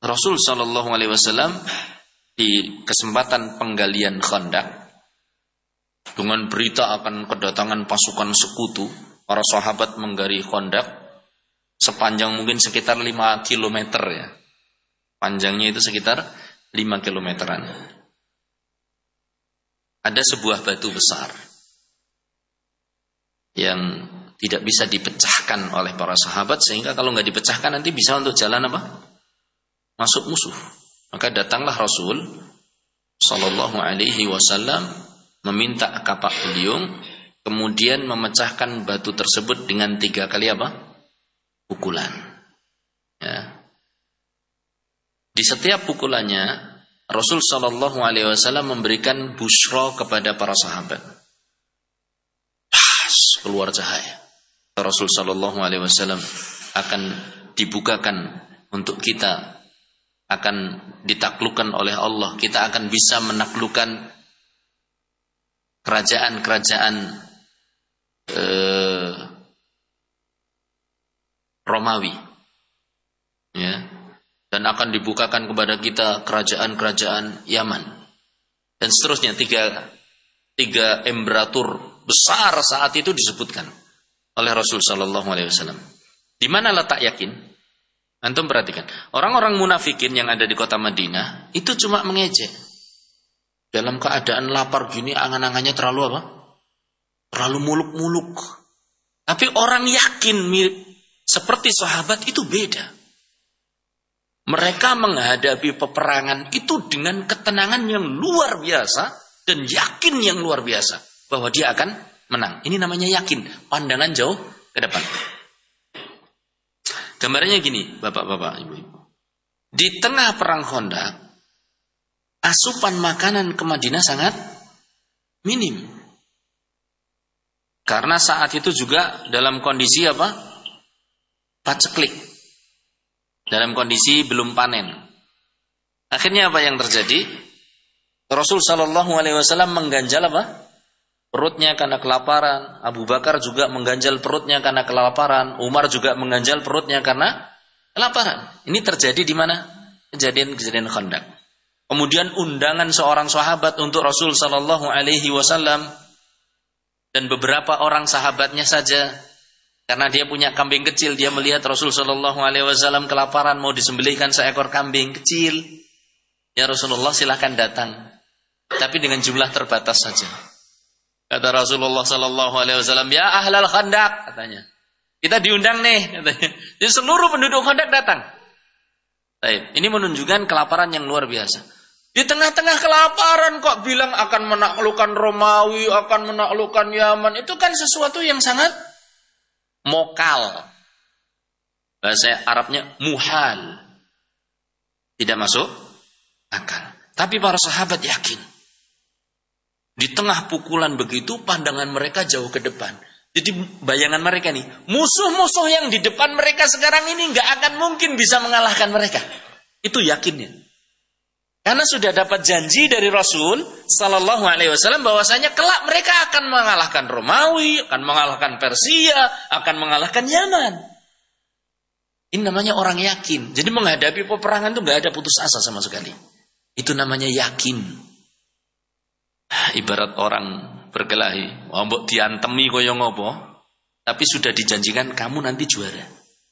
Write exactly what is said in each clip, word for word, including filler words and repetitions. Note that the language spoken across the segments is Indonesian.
Rasul Shallallahu Alaihi Wasallam di kesempatan penggalian Khandaq dengan berita akan kedatangan pasukan sekutu, para sahabat menggali Khandaq sepanjang mungkin sekitar lima kilometer ya. Panjangnya itu sekitar lima kilometeran. Ada sebuah batu besar yang tidak bisa dipecahkan oleh para sahabat, sehingga kalau nggak dipecahkan nanti bisa untuk jalan apa? Masuk musuh. Maka datanglah Rasul Sallallahu Alaihi Wasallam meminta kapak beliung, kemudian memecahkan batu tersebut dengan tiga kali apa? Pukulan. Ya. Di setiap pukulannya Rasul Sallallahu Alaihi Wasallam memberikan busyra kepada para sahabat. Pas keluar cahaya. Rasul Sallallahu Alaihi Wasallam akan dibukakan untuk kita, akan ditaklukkan oleh Allah. Kita akan bisa menaklukkan kerajaan-kerajaan eh, Romawi, ya. Dan akan dibukakan kepada kita kerajaan-kerajaan Yaman dan seterusnya. Tiga tiga imperator besar saat itu disebutkan oleh Rasul Sallallahu Alaihi Wasallam. Di mana letak yakin? Antum perhatikan, orang-orang munafikin yang ada di kota Madinah itu cuma mengejek. Dalam keadaan lapar gini, angan-angannya terlalu apa? Terlalu muluk-muluk. Tapi orang yakin seperti sahabat itu beda. Mereka menghadapi peperangan itu dengan ketenangan yang luar biasa dan yakin yang luar biasa bahwa dia akan menang. Ini namanya yakin, pandangan jauh ke depan. Gambarnya gini, bapak-bapak, ibu-ibu. Di tengah perang Khandaq, asupan makanan ke Madinah sangat minim. Karena saat itu juga dalam kondisi apa? Paceklik. Dalam kondisi belum panen. Akhirnya apa yang terjadi? Rasul Shallallahu Alaihi Wasallam mengganjal apa? Perutnya karena kelaparan. Abu Bakar juga mengganjal perutnya karena kelaparan. Umar juga mengganjal perutnya karena kelaparan. Ini terjadi di mana? Kejadian-kejadian Khandaq. Kemudian undangan seorang sahabat untuk Rasul Shallallahu Alaihi Wasallam dan beberapa orang sahabatnya saja. Karena dia punya kambing kecil, dia melihat Rasul Shallallahu Alaihi Wasallam kelaparan, mau disembelihkan seekor kambing kecil. Ya Rasulullah, silakan datang, tapi dengan jumlah terbatas saja. Kata Rasulullah Shallallahu Alaihi Wasallam, ya ahlal Khandaq, katanya, kita diundang nih, katanya. Jadi seluruh penduduk Khandaq datang. Baik, ini menunjukkan kelaparan yang luar biasa. Di tengah-tengah kelaparan kok bilang akan menaklukkan Romawi, akan menaklukkan Yaman, itu kan sesuatu yang sangat mokal. Bahasa Arabnya muhal. Tidak masuk akal. Tapi para sahabat yakin. Di tengah pukulan begitu, pandangan mereka jauh ke depan. Jadi bayangan mereka nih, musuh-musuh yang di depan mereka sekarang ini gak akan mungkin bisa mengalahkan mereka. Itu yakinnya. Karena sudah dapat janji dari Rasul Sallallahu Alaihi Wasallam bahwasanya kelak mereka akan mengalahkan Romawi, akan mengalahkan Persia, akan mengalahkan Yaman. Ini namanya orang yakin. Jadi menghadapi peperangan itu nggak ada putus asa sama sekali. Itu namanya yakin. Ibarat orang berkelahi, mbok diantemi koyo ngopo, tapi sudah dijanjikan kamu nanti juara.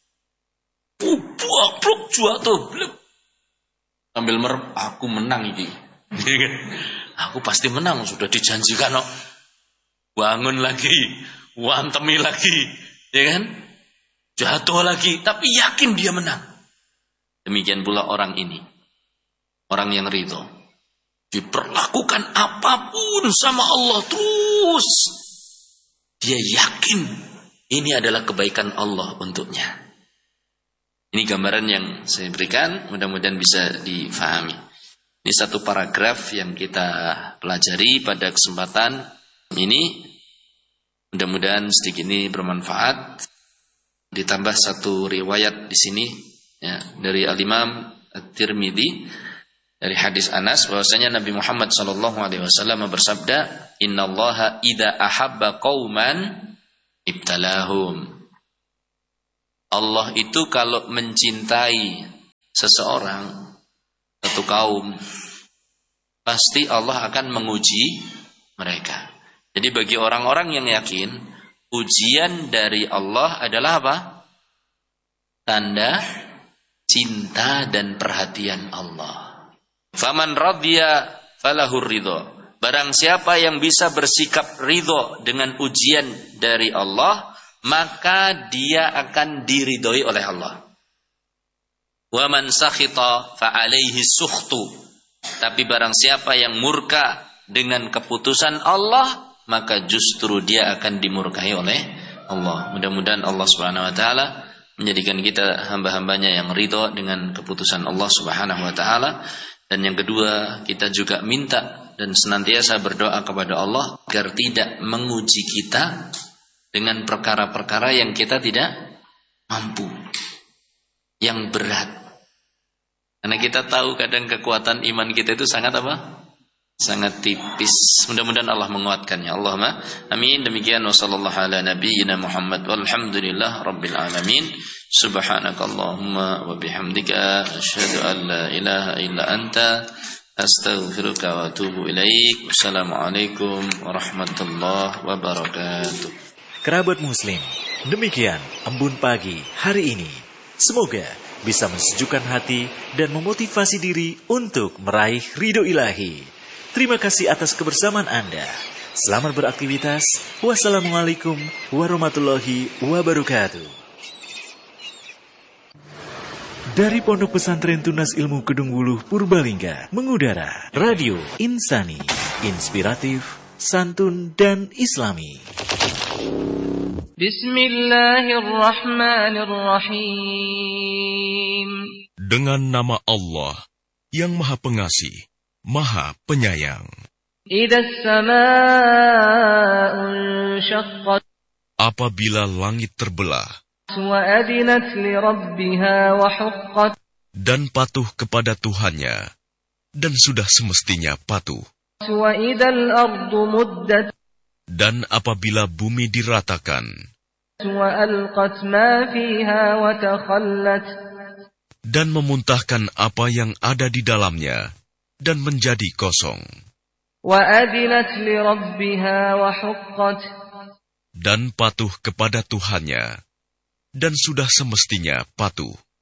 Buak blok juara tuh. Sambil merem, aku menang ini. Aku pasti menang, sudah dijanjikan kok. Bangun lagi, wantemi lagi, ya kan? Jatuh lagi, tapi yakin dia menang. Demikian pula orang ini. Orang yang ridho. Diperlakukan apapun sama Allah terus. Dia yakin ini adalah kebaikan Allah untuknya. Ini gambaran yang saya berikan, mudah-mudahan bisa difahami. Ini satu paragraf yang kita pelajari pada kesempatan ini. Mudah-mudahan sedikit ini bermanfaat. Ditambah satu riwayat di sini ya, dari Al-Imam At-Tirmidzi dari hadis Anas bahwasanya Nabi Muhammad sallallahu alaihi wasallam bersabda, "Innallaha idza ahabba qauman ibtalahum." Allah itu kalau mencintai seseorang, suatu kaum, pasti Allah akan menguji mereka. Jadi bagi orang-orang yang yakin, ujian dari Allah adalah apa? Tanda cinta dan perhatian Allah. Faman radiya falahur ridho. Barang siapa yang bisa bersikap ridho dengan ujian dari Allah, maka dia akan diridhoi oleh Allah. Wa man sakhita fa alaihi sukhtu. Tapi barang siapa yang murka dengan keputusan Allah, maka justru dia akan dimurkai oleh Allah. Mudah-mudahan Allah Subhanahu wa taala menjadikan kita hamba-hambanya yang ridho dengan keputusan Allah Subhanahu wa taala. Dan yang kedua, kita juga minta dan senantiasa berdoa kepada Allah agar tidak menguji kita dengan perkara-perkara yang kita tidak mampu, yang berat. Karena kita tahu kadang kekuatan iman kita itu sangat apa? Sangat tipis. Mudah-mudahan Allah menguatkannya. Allahumma amin. Demikian wa sallallahu ala nabiyyina Muhammad walhamdulillah rabbil alamin. Subhanakallahumma wa bihamdika asyhadu an la ilaha illa anta astaghfiruka wa atubu ilaik. Wassalamualaikum warahmatullahi wabarakatuh. Kerabat muslim, demikian Embun Pagi hari ini. Semoga bisa mensejukkan hati dan memotivasi diri untuk meraih ridho ilahi. Terima kasih atas kebersamaan Anda. Selamat beraktivitas. Wassalamualaikum warahmatullahi wabarakatuh. Dari Pondok Pesantren Tunas Ilmu Kedung Wuluh Purbalingga, mengudara Radio Insani, inspiratif, santun dan islami. Bismillahirrahmanirrahim. Dengan nama Allah yang Maha Pengasih, Maha Penyayang. Idzas samaa'un syaqqat. Apabila langit terbelah Wa adinat li rabbiha wa huqqat. dan patuh kepada Tuhannya, dan sudah semestinya patuh. Wa idzal ardu muddat. Dan apabila bumi diratakan Wa alqat ma fiha wa takhallat. dan memuntahkan apa yang ada di dalamnya dan menjadi kosong. Wa adinat li rabbiha wa huqqat. Dan patuh kepada Tuhannya, dan sudah semestinya patuh.